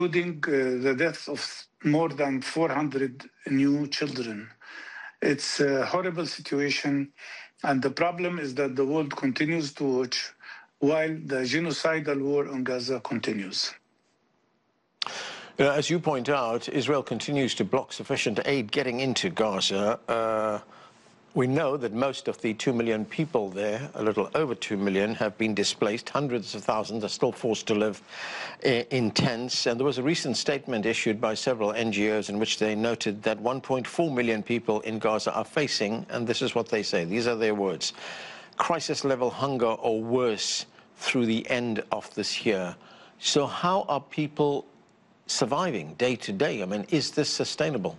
including the death of more than 400 new children. It's a horrible situation, and the problem is that the world continues to watch while the genocidal war on Gaza continues. As you point out, Israel continues to block sufficient aid getting into Gaza. We know that most of the 2 million people there, a little over 2 million, have been displaced. Hundreds of thousands are still forced to live in tents. And there was a recent statement issued by several NGOs in which they noted that 1.4 million people in Gaza are facing, and this is what they say, these are their words, crisis-level hunger or worse through the end of this year. So how are people surviving day to day? I mean, is this sustainable?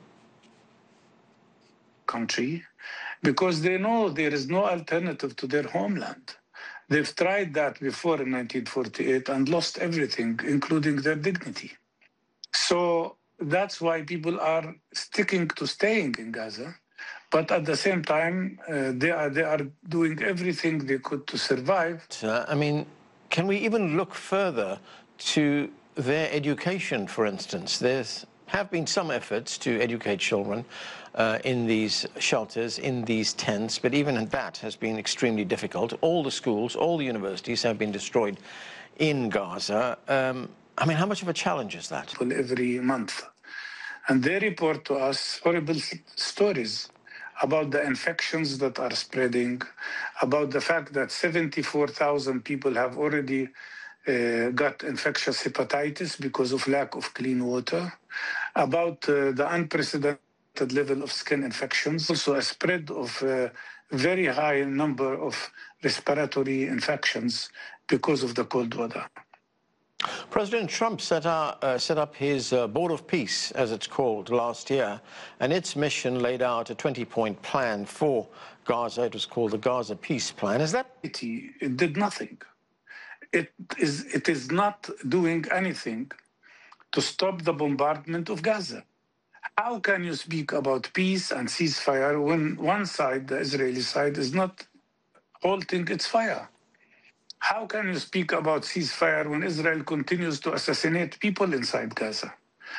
Country, because they know there is no alternative to their homeland. They've tried that before in 1948 and lost everything, including their dignity. So that's why people are sticking to staying in Gaza. But at the same time, they are doing everything they could to survive. I mean, can we even look further to their education, for instance? There have been some efforts to educate children in these shelters, in these tents, but even that has been extremely difficult. All the schools, all the universities have been destroyed in Gaza. I mean, how much of a challenge is that? Every month. And they report to us horrible stories about the infections that are spreading, about the fact that 74,000 people have already got infectious hepatitis because of lack of clean water, about the unprecedented level of skin infections, also a spread of a very high number of respiratory infections because of the cold weather. President Trump set up his Board of Peace, as it's called, last year, and its mission laid out a 20-point plan for Gaza. It was called the Gaza Peace Plan. Is that? It did nothing. It is not doing anything to stop the bombardment of Gaza. How can you speak about peace and ceasefire when one side, the Israeli side, is not halting its fire? How can you speak about ceasefire when Israel continues to assassinate people inside Gaza?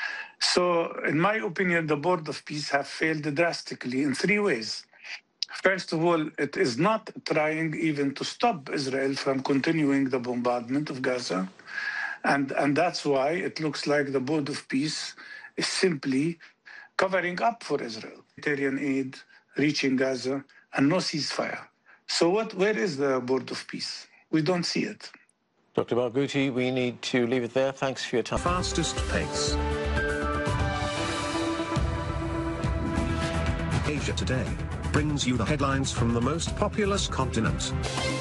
So, in my opinion, the Board of Peace have failed drastically in three ways. First of all, it is not trying even to stop Israel from continuing the bombardment of Gaza. And that's why it looks like the Board of Peace is simply covering up for Israel. Humanitarian aid, reaching Gaza, and no ceasefire. So where is the Board of Peace? We don't see it. Dr. Barghouti, we need to leave it there. Thanks for your time. Fastest pace. Asia Today brings you the headlines from the most populous continent.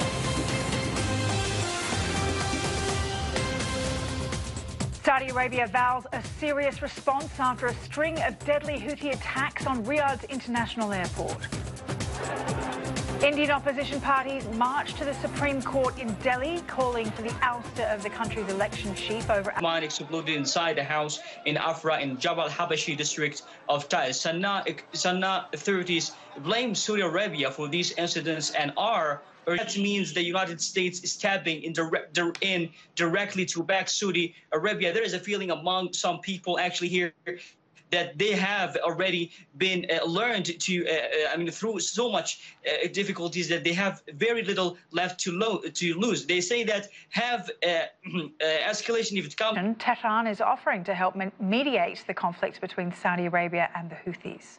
Saudi Arabia vows a serious response after a string of deadly Houthi attacks on Riyadh's international airport. Indian opposition parties marched to the Supreme Court in Delhi, calling for the ouster of the country's election chief over... Mine exploded inside the house in Afra in Jabal Habashi district of Taiz. Sana'a authorities blame Saudi Arabia for these incidents and that means the United States is stepping in directly to back Saudi Arabia. There is a feeling among some people actually here that they have already been learned to, through so much difficulties that they have very little left to lose. They say that escalation, if it comes... Tehran is offering to help mediate the conflict between Saudi Arabia and the Houthis.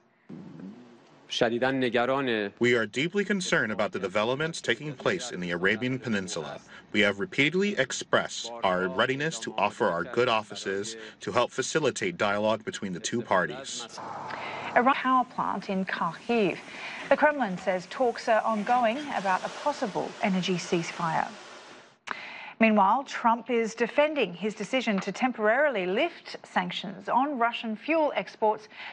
We are deeply concerned about the developments taking place in the Arabian Peninsula. We have repeatedly expressed our readiness to offer our good offices to help facilitate dialogue between the two parties. Iran power plant in Kharkiv. The Kremlin says talks are ongoing about a possible energy ceasefire. Meanwhile, Trump is defending his decision to temporarily lift sanctions on Russian fuel exports